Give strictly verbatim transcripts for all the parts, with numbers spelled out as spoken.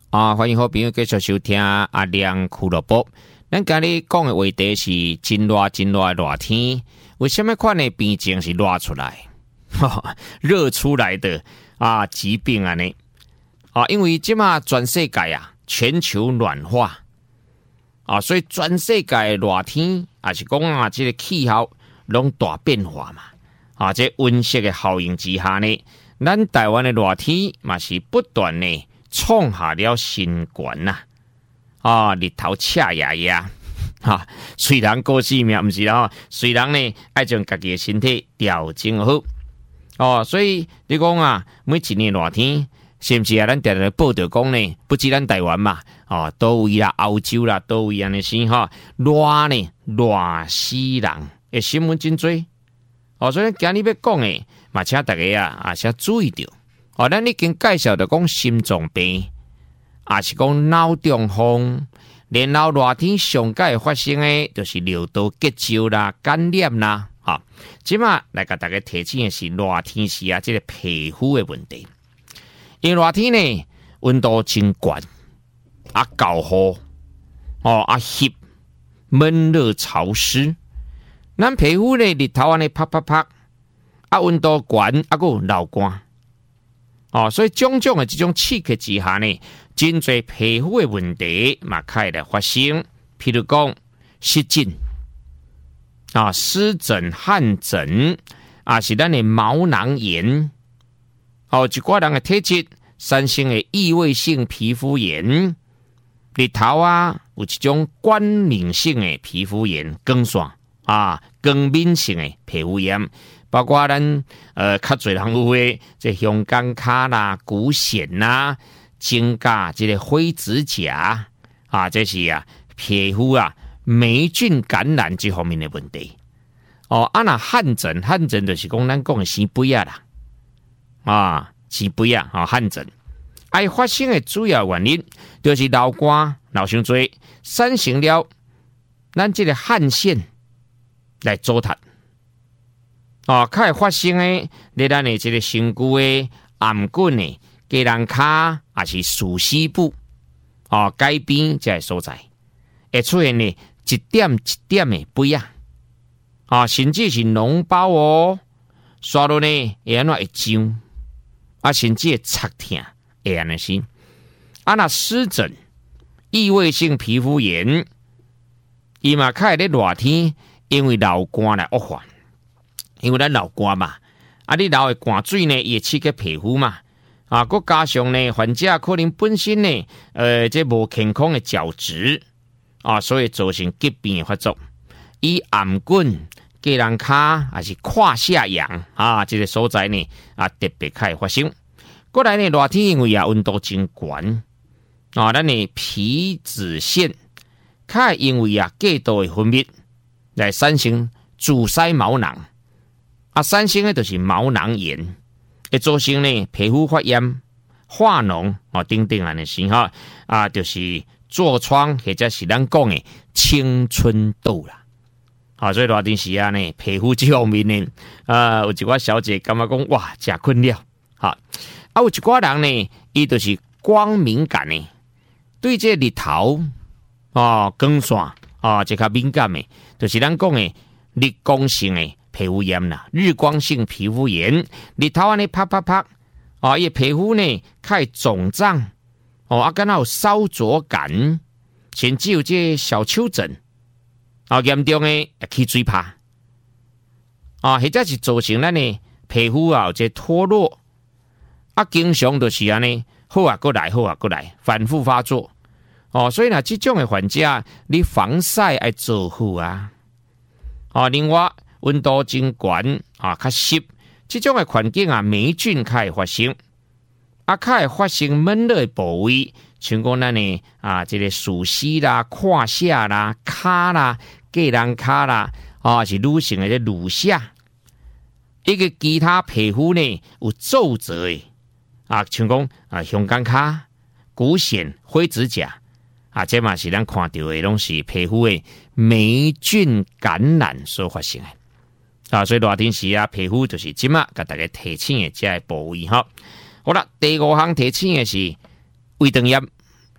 啊，欢迎好朋友继续收听阿亮俱乐部。咱今日讲的话题是真热真热的热天，为什么款的病症是热出来、热出来的啊疾病啊呢？啊，因为即马全世界啊，全球暖化啊，所以全世界的热天啊是讲啊，这个气候拢大变化嘛。啊，这温室的效应之下呢，咱台湾的热天嘛是不断呢。创下了新冠呐！啊，日头赤呀呀！哈，虽然过性命，不是啦，虽然呢爱将家己的身体调整好哦，所以你讲啊，每一年热天，是不是啊？咱常常报道讲呢，不止咱台湾嘛，哦，都位啦，欧洲啦，都位安尼先哈，热呢，热死人的新闻真多哦，所以今日要讲的，嘛，请大家啊啊，先注意到。哦，咱已经介绍到讲心脏病，也是讲脑中风，然后热天上界发生的，就是尿道结石啦、感染啦，哈。即马来甲大家提醒的是热天时啊，这个皮肤的问题。因为热天呢，温度真高，啊高热，哦啊湿，闷热潮湿，咱皮肤呢日头安尼啪啪啪，啊温度高，啊个流汗。哦，所以种种的这种刺激之下呢，真侪皮肤的问题嘛开始发生，譬如讲湿疹啊、湿疹、汗疹啊，是咱的毛囊炎。哦，一寡人的体质产生的异位性皮肤炎，日头啊有一种光敏性的皮肤炎，光线啊、光敏性的皮肤炎。包括咱呃较侪人有诶，这香港卡啦、骨癣啦、指甲这个灰指甲啊，这是啊皮肤啊霉菌感染这方面的问题。哦，啊那汗疹，汗疹就是讲咱讲的生肥啊啦，啊生肥啊，啊汗疹，爱发生的主要原因就是流汗流伤多，产生了咱这个汗腺来糟蹋。哦，较会发生诶，咧咱诶即个身躯诶颔棍诶、鸡人骹，也是属膝部，哦，改边这个所在，会出现呢一点一点诶肥啊，啊，甚至是脓包哦，刷落呢会安怎会痒，啊，甚至会擦痛，会安尼先。啊，那湿疹、异位性皮肤炎，伊嘛较会咧热天，因为流汗来恶化。因为咱流汗嘛，啊，你流的汗水呢，也刺激皮肤嘛，啊，佮加上呢，患者可能本身呢，呃，这无健康的角质，啊，所以造成疾病的发作。以颔棍、鸡人骹还是胯下痒啊，这个所在呢，啊，特别较会发生。过来呢，热天因为啊温度真高，啊，咱的皮脂腺，较因为啊过度的分泌来产生阻塞毛囊。啊，产生的就是毛囊炎，会造成呢皮肤发炎、化脓哦等等安尼先哈啊，就是痤疮或者是咱讲的青春痘啦。啊，所以热天时啊呢，皮肤这方面呢，啊有一寡小姐感觉讲哇，真困扰哈。啊，有一寡人呢，伊就是光敏感呢，对这日头啊、光线啊，这较敏感的，就是咱讲的日光性的。皮肤炎啦，日光性皮肤炎，日头安尼啪啪啪，啊，伊皮肤呢开肿胀，哦，啊，敢若有烧灼感，甚至有这小丘疹，啊，严重的起水泡，啊，或者是造成咱呢皮肤啊有这脱落，啊，经常就是安尼，好啊，过来，好啊，过来，反复发作，哦，所以呢，这种的患者，你防晒要做好啊，啊，另外。温度真高啊，较湿，这种的环境啊，霉菌较会发生，啊，较会发生闷热的部位，像讲咱呢啊，这个属膝啦、胯下啦、骹啦、鸡人骹啦，啊，是女性的这乳下，一个其他皮肤呢有皱褶的啊，像讲啊，香港骹、骨癣、灰指甲啊，这嘛是咱看到的拢是皮肤的霉菌感染所发生的。啊，所以热天时啊，皮肤就是即马甲大家提醒的这个部位哈。好啦，第五项提醒的是胃肠炎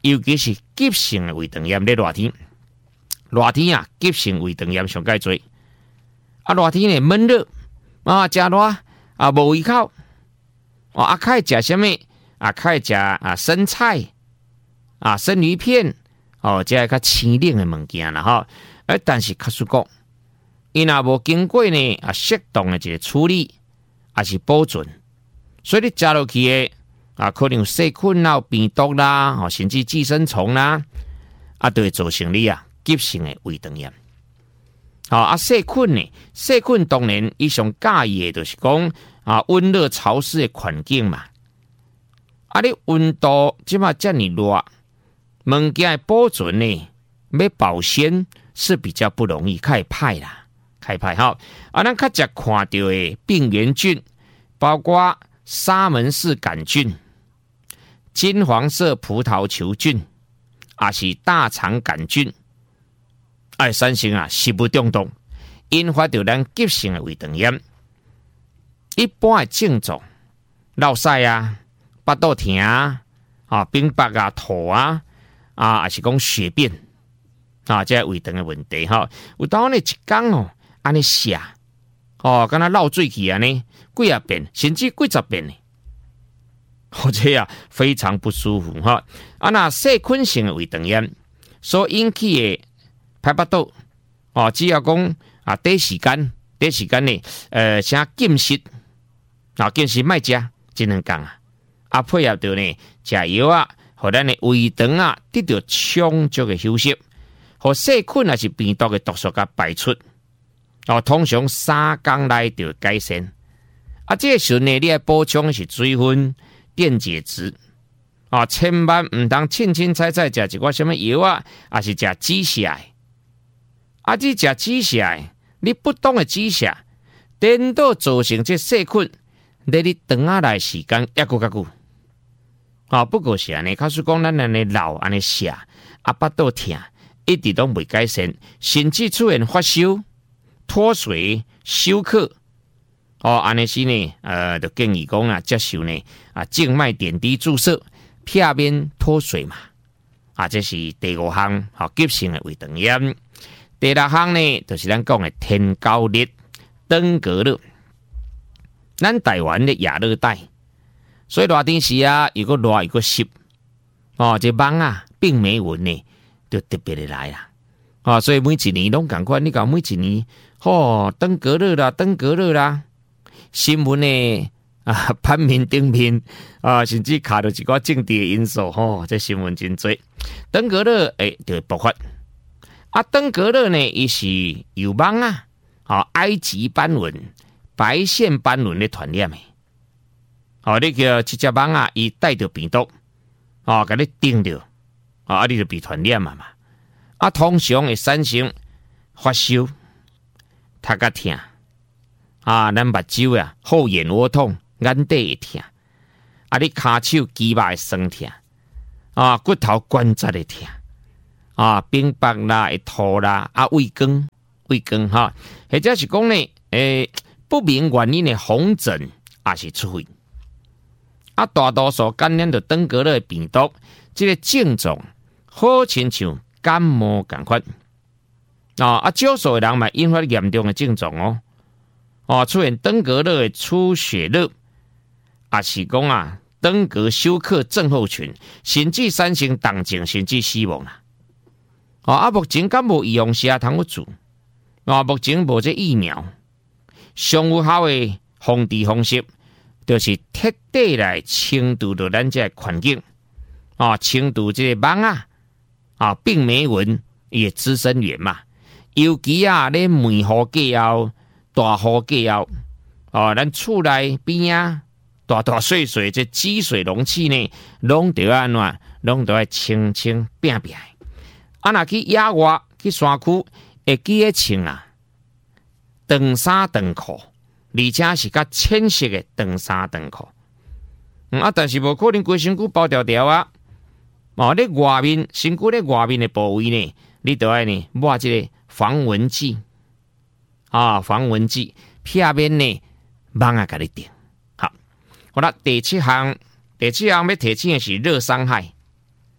尤其是急性的胃肠炎咧热天，热天啊，急性胃肠炎上介多。啊，热天呢闷热啊，食热啊无胃口，哦啊，开食什么啊？开食啊生菜啊，生鱼片哦，这较清冷的物件啦哈。而但是，确实讲，伊若无经过呢啊适当的一个处理，还是保存，所以你食落去的啊，可能有细菌啦、病毒啦，哦，甚至寄生虫啦，啊，都会造成你啊急性的胃肠炎。好啊，细菌呢？细菌当然伊上介意的就是讲啊，温热潮湿的环境嘛。啊，你温度即马遮尔热，物件的保存呢，要保鲜是比较不容易，开歹啦，开歹哈。啊，咱较常看到的病原菌，包括沙门氏杆菌、金黄色葡萄球菌，啊是大肠杆菌。哎，产生啊食物中毒，引发到咱急性的胃肠炎。一般的症状，落屎啊、腹肚疼啊、啊冰白啊、吐啊，啊还是讲血便啊，这胃肠的问题哈。有当呢一天哦，安尼泻哦，敢若漏水去安尼，几啊遍，甚至几十遍呢。或者啊非常不舒服哈。啊，那细菌性的胃肠炎所引起的排腹肚哦，只要讲啊，短时间，短时间呢，呃，啥禁食啊，禁食卖食，只能讲啊，啊配合到呢，食药啊，互咱的胃肠啊得到充足的休息，互细菌还是病毒的毒素甲排出，哦，通常三天内就改善。啊，这个时呢，你要补充的是水分、电解质。啊，千万唔当凊凊彩彩食一寡什么药啊，还是食止泻的。啊，你食止泻的，你不当的止泻，颠倒造成这细菌，在你肠仔内时间也够较久。啊，不过是安尼，假使讲咱安尼老安尼泻，啊腹肚疼，一直都未改善，甚至出现发烧、脱水、休克。哦，安尼是呢，呃，就建议讲啊，接受呢啊静脉点滴注射。片面脱水嘛，啊，这是第五项，好急性的胃肠炎。第六项呢，就是咱讲的天高热、登革热。咱台湾的亚热带，所以热天时啊，如果热又个湿，哦，这蚊啊、病媒蚊呢，就特别的来啦。啊，所以每一年拢共款，你讲每一年，哦，登革热啦，登革热啦，新闻呢。啊，版面顶面啊，甚至卡到一寡政治的因素吼、哦，这新闻真多。登革热诶，就会爆发。啊，登革热呢，伊是由蚊啊，啊，埃及斑蚊、白线斑蚊咧传染的。哦，你叫这只蚊啊，伊带着病毒，哦，甲你叮着，啊，你就被传染嘛嘛。啊，通常会产生发烧、头壳疼，啊，咱目睭啊，后眼窝痛。眼底会疼，啊！你骹手肌肉会酸疼，啊，骨头关节会疼，啊，冰白啦，会吐啦，啊，胃光，胃光哈，或者是讲呢，诶，不明原因的红疹也是出现，啊，大多数感染到登革热的病毒，这个症状好亲像感冒同款，啊，啊，少数的人嘛引发严重的症状哦，哦，出现登革热的出血热。也是讲啊，登革休克症候群，甚至产生重症，甚至死亡啦。哦，啊，目前敢无预防针通去做？啊，目前无这疫苗，上有效的防治方式，就是彻底来清除到咱这环境，啊，清除这个蚊啊，啊，病媒蚊伊的滋生源嘛。尤其啊，咧梅雨过后、大雨过后，哦，咱厝内边啊。大大细细这积水容器呢，拢得安怎，拢得要清清变变。啊，若去野外去山区，会记得穿啊，长衫长裤，而且是较浅色的长衫长裤。嗯啊，但是无可能规身躯包条条啊。哦，你外面身躯咧外面的部位呢，你得爱呢抹这个防蚊剂啊，防蚊剂片面呢，蚊啊，甲你叮。好了，第七项，第七项要提醒的是热伤害。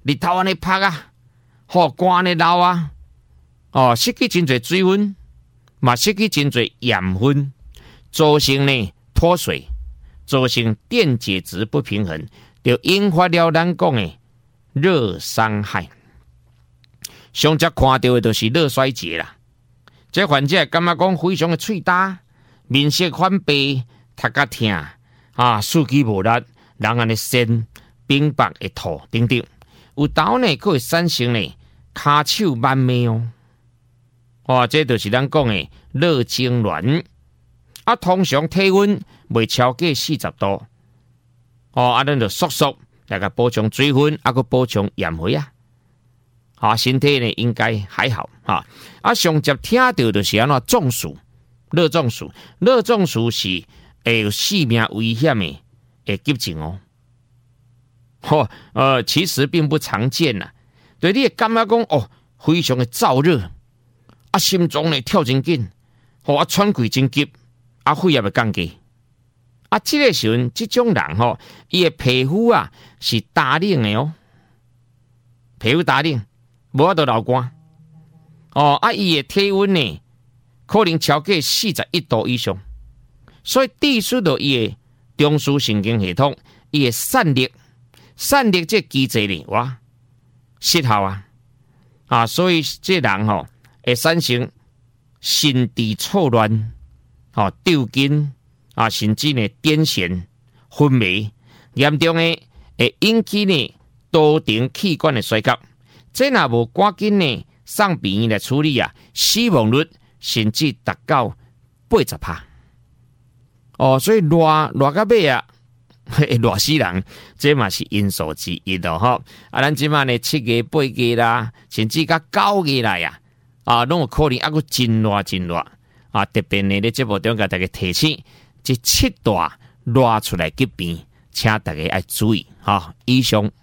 日头安尼晒啊，吼汗安尼流啊，哦，失去真侪水分，嘛失去真侪盐分，造成呢脱水，造成电解质不平衡，就引发了咱讲的热伤害。上则看到的就是热衰竭啦。这患者感觉讲非常的喙焦，面色反白，头壳痛啊，四肢无力，人安尼身冰白会吐等等。有时呢，佫会产生呢骹手慢咩哦。哦，这就是咱讲的热痉挛。啊，通常体温未超过四十度。哦，啊，咱就速速来个补充水分，啊，佫补充盐水啊。啊，身体呢应该还好啊。啊，上接听到就是安怎中暑，热中暑，热中暑是会有性命危险的诶急症哦。吼、哦，呃，其实并不常见呐。对，你会感觉讲哦，非常的燥热，啊，心脏呢跳真紧，吼、哦，啊，喘气真急，啊，肺也袂降低。啊，这个时阵，这种人吼、哦，伊的皮肤啊是打冷的哦，皮肤打冷。无法度流汗，哦，啊，伊的体温呢，可能超过四十一度以上，所以抵触到伊的中枢神经系统，伊的散热、散热这机制呢，哇，失效啊，啊，所以这人吼、哦、会产生心智错乱，哦，抽筋啊，甚至呢癫痫、昏迷，严重的会引起呢多重器官的衰竭。这若无赶紧呢送病院来处理啊，死亡率甚至达到八十趴。哦，所以热热到尾啊，热死人，这嘛是因素之一咯吼。啊，咱即马呢七月八月啦，甚至到九月来呀，啊，拢有可能啊个真热真热啊。特别呢，咧节目中甲大家提醒，这七大热出来疾病，请大家要注意哈。以上。